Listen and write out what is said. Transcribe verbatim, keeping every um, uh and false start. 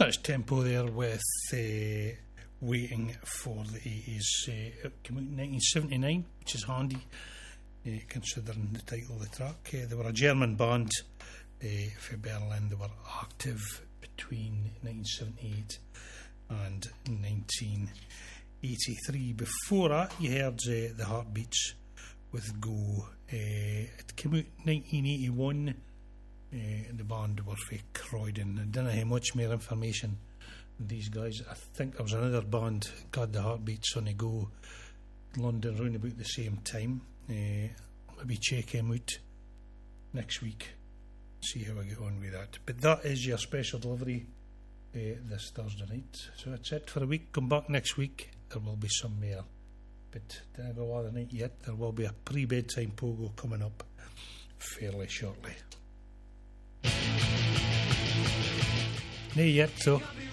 That's Tempo there with uh, Waiting for the eighties. Uh, it came out in nineteen seventy-nine, which is handy uh, considering the title of the track. Uh, they were a German band uh, for Berlin. They were active between nineteen seventy-eight and nineteen eighty-three. Before that, you heard uh, the Heartbeats with Go. Uh, it came out in nineteen eighty-one. Uh, the band were for Croydon. I don't have much more information on these guys. I think there was another band called the Heartbeats on the Go in London around about the same time. Uh, maybe check them out next week, see how I get on with that. But that is your special delivery uh, this Thursday night. So that's it for a week. Come back next week, there will be some more. But don't go all the night yet. There will be a pre-bedtime pogo coming up fairly shortly. Nay yet, so